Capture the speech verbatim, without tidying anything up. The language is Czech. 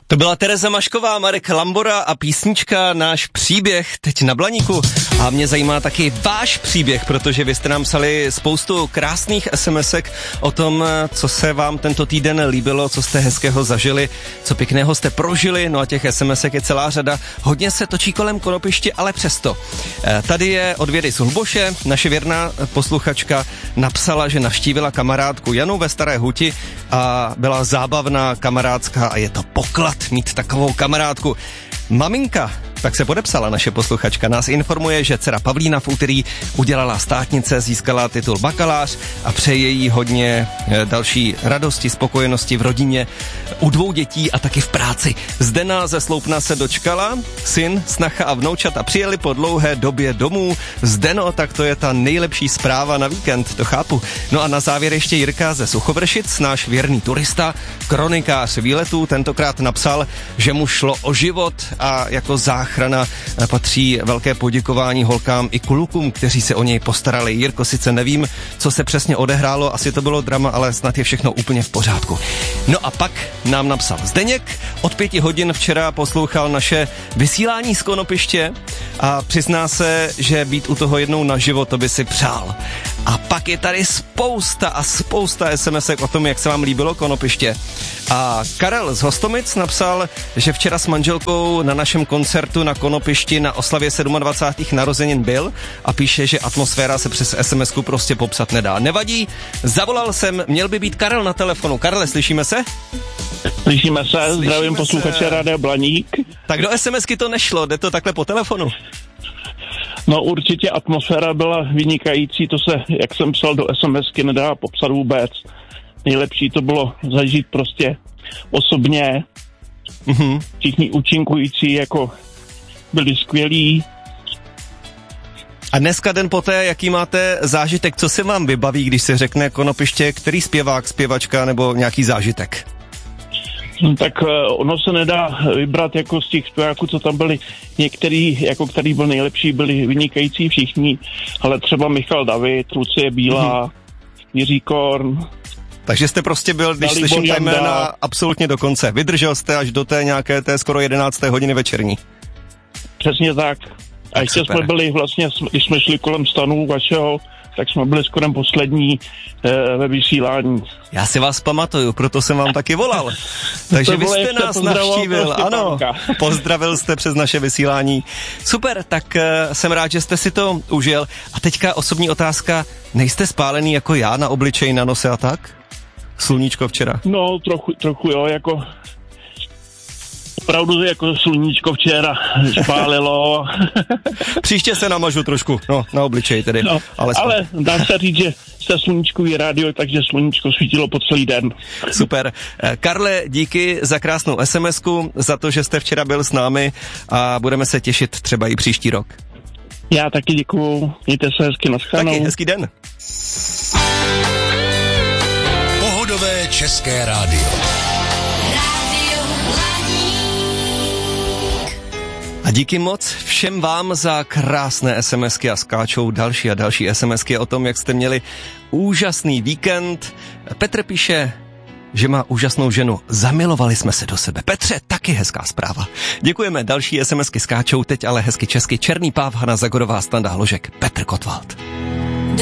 To byla Tereza Mašková, Marek Lambora a písnička Náš příběh teď na Blaníku. A mě zajímá taky váš příběh, protože vy jste nám psali spoustu krásných SMSek o tom, co se vám tento týden líbilo, co jste hezkého zažili, co pěkného jste prožili, no a těch SMSek je celá řada. Hodně se točí kolem konopiště, ale přesto. Tady je od Věry z Hluboše, naše věrná posluchačka napsala, že navštívila kamarádku Janu ve Staré Huti a byla zábavná, kamarádská a je to poklad mít takovou kamarádku. Maminka, tak se podepsala naše posluchačka, nás informuje, že dcera Pavlína v úterý udělala státnice, získala titul bakalář a přeje jí hodně další radosti, spokojenosti v rodině, u dvou dětí a taky v práci. Zdena ze Sloupna se dočkala, syn, snacha a vnoučata přijeli po dlouhé době domů. Zdeno, tak to je ta nejlepší zpráva na víkend, to chápu. No a na závěr ještě Jirka ze Suchovršic, náš věrný turista, kronikář výletů, tentokrát napsal, že mu šlo o život a jako záchrana patří velké poděkování holkám i klukům, kteří se o něj postarali. Jirko, sice nevím, co se přesně odehrálo, asi to bylo drama, ale snad je všechno úplně v pořádku. No a pak nám napsal Zdeněk, od pěti hodin včera poslouchal naše vysílání z konopiště a přizná se, že být u toho jednou naživo, to by si přál. A pak je tady spousta a spousta SMSek o tom, jak se vám líbilo konopiště. A Karel z Hostomic napsal, že včera s manželkou na našem koncertu na konopišti na oslavě dvacátých sedmých narozenin byl a píše, že atmosféra se přes SMSku prostě popsat nedá. Nevadí, zavolal jsem, měl by být Karel na telefonu. Karle, slyšíme se? Slyšíme se, slyšíme zdravím posluchače Rádia Blaník. Tak do SMSky to nešlo, jde to takhle po telefonu? No určitě atmosféra byla vynikající, to se, jak jsem psal do SMSky, nedá popsat vůbec. Nejlepší to bylo zažít prostě osobně. Mm-hmm. Všichni účinkující jako byli skvělí. A dneska den poté, jaký máte zážitek, co se vám vybaví, když se řekne konopiště, který zpěvák, zpěvačka nebo nějaký zážitek? No, tak ono se nedá vybrat jako z těch zpěváků, co tam byli. Některý, jako který byl nejlepší, byli vynikající všichni, ale třeba Michal David, Lucie Bílá, mm-hmm. Jiří Korn. Takže jste prostě byl, když Dalibor slyším ta Janda. jména, absolutně do konce. Vydržel jste až do té nějaké té skoro jedenácté hodiny večerní. Přesně tak. A tak ještě super. jsme byli vlastně, když jsme šli kolem stanu vašeho, tak jsme byli skoro poslední e, ve vysílání. Já si vás pamatuju, proto jsem vám taky volal. Takže vy jste nás navštívil, ano, pozdravil jste přes naše vysílání. Super, tak uh, jsem rád, že jste si to užil. A teďka osobní otázka, nejste spálený jako já na obličeji, na nose a tak? Sluníčko včera. No, trochu, trochu jo, jako opravdu jako sluníčko včera špálilo. Příště se namažu trošku, no, na obličeji tedy. No, ale ale dá se říct, že jste sluníčkový rádio, takže sluníčko svítilo po celý den. Super. Karle, díky za krásnou SMSku, za to, že jste včera byl s námi a budeme se těšit třeba i příští rok. Já taky děkuju, mějte se hezky, naschledanou. Taky, hezký den. Pohodové české rádio. A díky moc všem vám za krásné SMSky a skáčou další a další SMSky o tom, jak jste měli úžasný víkend. Petr píše, že má úžasnou ženu. Zamilovali jsme se do sebe. Petře, taky hezká zpráva. Děkujeme, další SMSky skáčou, teď ale hezky česky. Černý páv, Hana Zagorová, Standa Hložek, Petr Kotwald.